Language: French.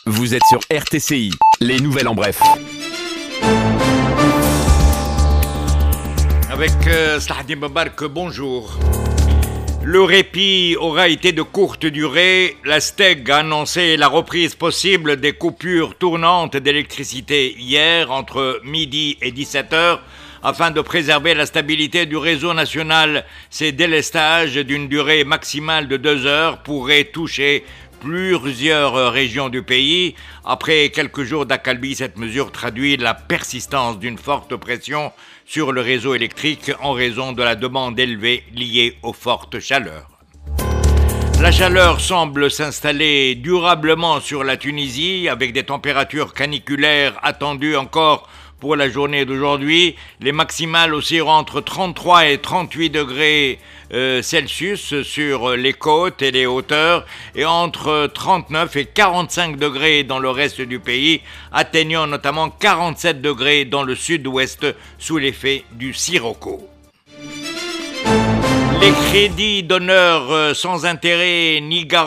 Vous êtes sur RTCI, les nouvelles en bref. Avec Slahdi Mbarak, bonjour. Le répit aura été de courte durée. La STEG a annoncé la reprise possible des coupures tournantes d'électricité hier entre midi et 17h afin de préserver la stabilité du réseau national. Ces délestages d'une durée maximale de 2 heures pourraient toucher plusieurs régions du pays. Après quelques jours d'accalmie, cette mesure traduit la persistance d'une forte pression sur le réseau électrique en raison de la demande élevée liée aux fortes chaleurs. La chaleur semble s'installer durablement sur la Tunisie avec des températures caniculaires attendues encore pour la journée d'aujourd'hui. Les maximales oscilleront entre 33 et 38 degrés Celsius sur les côtes et les hauteurs et entre 39 et 45 degrés dans le reste du pays, atteignant notamment 47 degrés dans le sud-ouest sous l'effet du sirocco. Les crédits d'honneur sans intérêt ni garantie